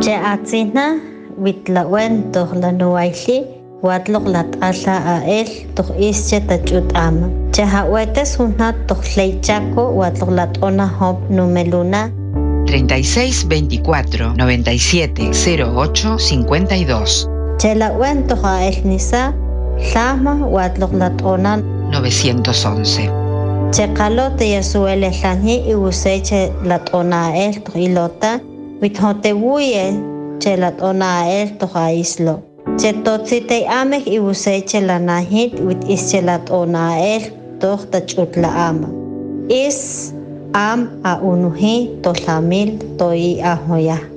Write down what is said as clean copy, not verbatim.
Che atzina witlawen toh lanuaili watlok lat'ala ael toh ische tachut'ama. Che hawetes hunat toh leichaco watlok lat'ona hop numeluna 36 24 97 08 52. Che lawen toh ael nisa llama watlok lat'ona 911. Che qalo te yasuele llani iwuseche lat'ona ael toh ilota withotewuye che lat'ona ael toh aislo. Che totzitei amek iwuseche lanahit wit ische lat'ona ael toh tachutla ama. Is am a unuhi to lamil to i ahoya.